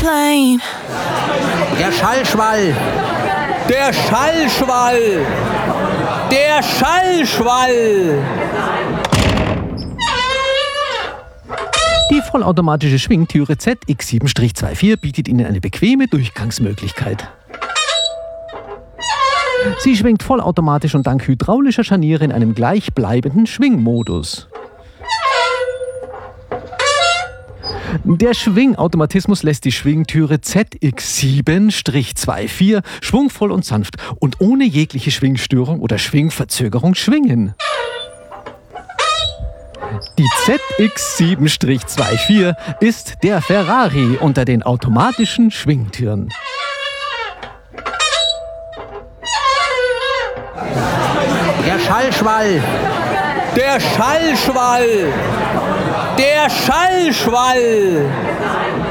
explain. Der Schallschwall. Der Schallschwall. Der Schallschwall. Die vollautomatische Schwingtüre ZX7-24 bietet Ihnen eine bequeme Durchgangsmöglichkeit. Sie schwingt vollautomatisch und dank hydraulischer Scharniere in einem gleichbleibenden Schwingmodus. Der Schwingautomatismus lässt die Schwingtüre ZX7-24 schwungvoll und sanft und ohne jegliche Schwingstörung oder Schwingverzögerung schwingen. Die ZX7-24 ist der Ferrari unter den automatischen Schwingtüren. Der Schallschwall. Der Schallschwall. Der Schallschwall.